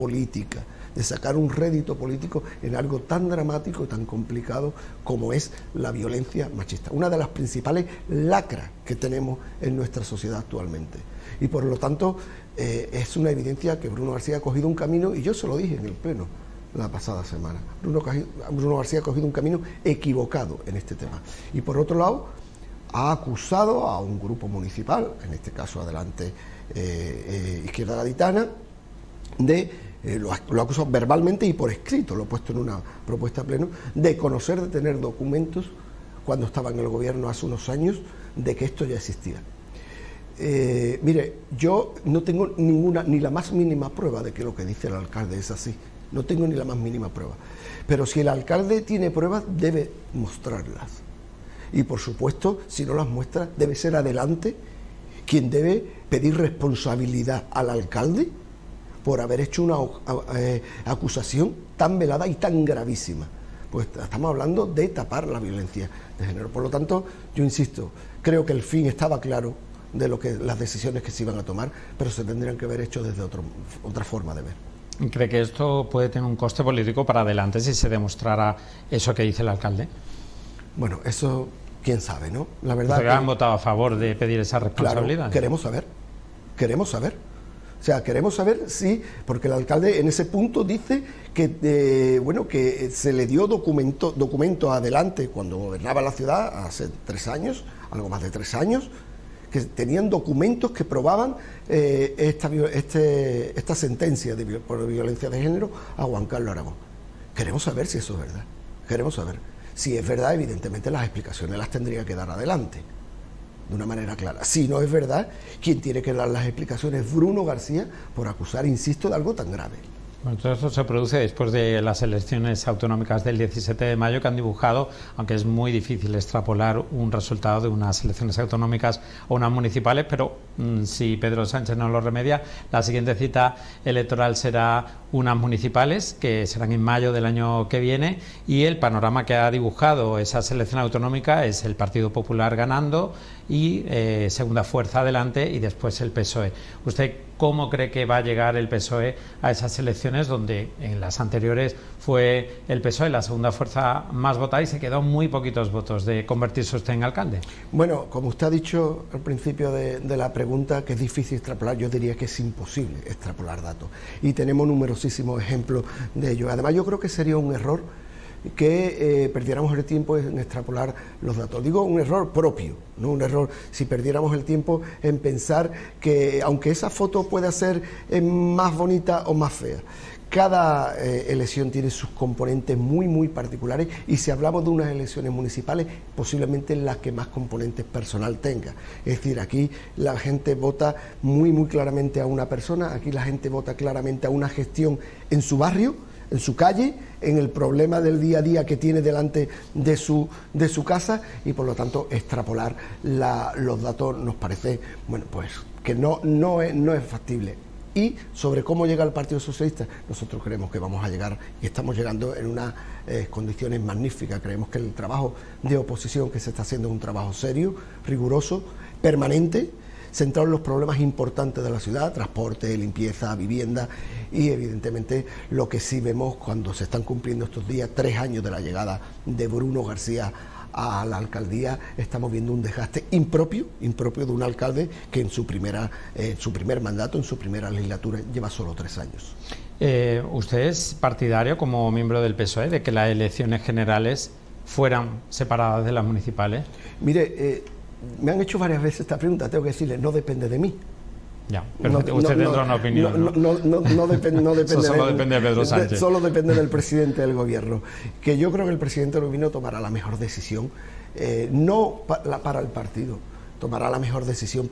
política, de sacar un rédito político en algo tan dramático y tan complicado como es la violencia machista, una de las principales lacras que tenemos en nuestra sociedad actualmente. Y por lo tanto es una evidencia que Bruno García ha cogido un camino, y yo se lo dije en el pleno la pasada semana, Bruno García ha cogido un camino equivocado en este tema. Y por otro lado, ha acusado a un grupo municipal, en este caso Adelante Izquierda Gaditana, lo ha acusado verbalmente y por escrito, lo he puesto en una propuesta a pleno, de conocer, de tener documentos cuando estaba en el gobierno hace unos años, de que esto ya existía. Mire, yo no tengo ni la más mínima prueba de que lo que dice el alcalde es así, no tengo ni la más mínima prueba, pero si el alcalde tiene pruebas debe mostrarlas, y por supuesto si no las muestra debe ser Adelante quien debe pedir responsabilidad al alcalde por haber hecho una acusación tan velada y tan gravísima. Pues estamos hablando de tapar la violencia de género. Por lo tanto, yo insisto, creo que el fin estaba claro de las decisiones que se iban a tomar, pero se tendrían que haber hecho desde otra forma de ver. ¿Cree que esto puede tener un coste político para Adelante si se demostrara eso que dice el alcalde? Bueno, eso quién sabe, ¿no? La verdad ¿Ustedes han votado a favor de pedir esa responsabilidad? Claro, queremos saber. O sea, queremos saber si, porque el alcalde en ese punto dice que que se le dio documento Adelante cuando gobernaba la ciudad hace 3 años, algo más de 3 años, que tenían documentos que probaban esta sentencia por violencia de género a Juan Carlos Aragón. Queremos saber si eso es verdad. Queremos saber. Si es verdad, evidentemente las explicaciones las tendría que dar Adelante, de una manera clara. Si no es verdad, quien tiene que dar las explicaciones es Bruno García por acusar, insisto, de algo tan grave. Bueno, todo esto se produce después de las elecciones autonómicas del 17 de mayo que han dibujado, aunque es muy difícil extrapolar un resultado de unas elecciones autonómicas o unas municipales, pero si Pedro Sánchez no lo remedia, la siguiente cita electoral será unas municipales que serán en mayo del año que viene, y el panorama que ha dibujado esa selección autonómica es el Partido Popular ganando y segunda fuerza Adelante y después el PSOE. ¿Usted cómo cree que va a llegar el PSOE a esas elecciones donde en las anteriores fue el PSOE la segunda fuerza más votada y se quedó muy poquitos votos de convertirse usted en alcalde? Bueno, como usted ha dicho al principio de la pregunta, que es difícil extrapolar, yo diría que es imposible extrapolar datos y tenemos numerosísimos ejemplos de ello. Además, yo creo que sería un error que perdiéramos el tiempo en extrapolar los datos. Digo un error propio, no un error si perdiéramos el tiempo en pensar que aunque esa foto pueda ser más bonita o más fea, cada elección tiene sus componentes muy particulares, y si hablamos de unas elecciones municipales, posiblemente las que más componentes personal tenga. Es decir, aquí la gente vota muy claramente a una persona, aquí la gente vota claramente a una gestión en su barrio, en su calle, en el problema del día a día que tiene delante de su casa, y por lo tanto extrapolar los datos nos parece, bueno, pues que no es factible. Y sobre cómo llega el Partido Socialista, nosotros creemos que vamos a llegar y estamos llegando en unas condiciones magníficas. Creemos que el trabajo de oposición que se está haciendo es un trabajo serio, riguroso, permanente, centrado en los problemas importantes de la ciudad: transporte, limpieza, vivienda, y evidentemente lo que sí vemos cuando se están cumpliendo estos días 3 años de la llegada de Bruno García a la alcaldía, estamos viendo un desgaste impropio de un alcalde que en su primer mandato, en su primera legislatura, lleva solo 3 años. ¿Usted es partidario, como miembro del PSOE, de que las elecciones generales fueran separadas de las municipales? Mire, me han hecho varias veces esta pregunta, tengo que decirle, no depende de mí. Ya, pero usted tendrá una opinión. No depende eso solo depende de Pedro Sánchez. Solo depende del presidente del gobierno. Que yo creo que el presidente del gobierno tomará la mejor decisión, no para el partido, tomará la mejor decisión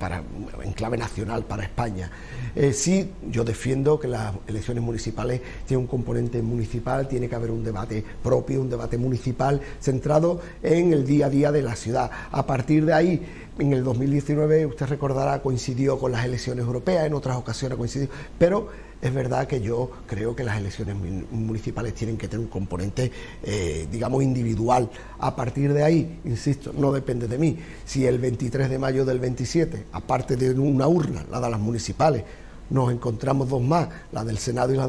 en clave nacional, para España. Sí, yo defiendo que las elecciones municipales tienen un componente municipal, tiene que haber un debate propio, un debate municipal centrado en el día a día de la ciudad. A partir de ahí, en el 2019, usted recordará, coincidió con las elecciones europeas, en otras ocasiones coincidió, pero es verdad que yo creo que las elecciones municipales tienen que tener un componente, digamos, individual. A partir de ahí, insisto, no depende de mí. Si el 23 de mayo del 27, aparte de una urna, la de las municipales, nos encontramos dos más, la del Senado y la